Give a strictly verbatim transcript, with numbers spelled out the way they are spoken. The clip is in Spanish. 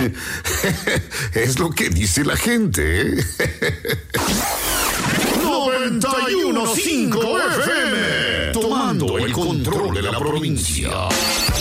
Es lo que dice la gente, ¿eh? noventa y uno punto cinco F M, tomando el control de la provincia.